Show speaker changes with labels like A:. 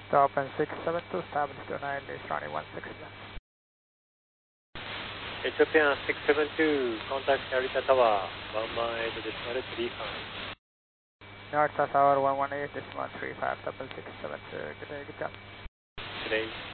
A: Stop and 672, establish 29, is running 16.
B: Ethiopian 672, contact Narita Tower, 118.35.
A: Narita Tower 118.35, 667, good day, good job.
B: Good day.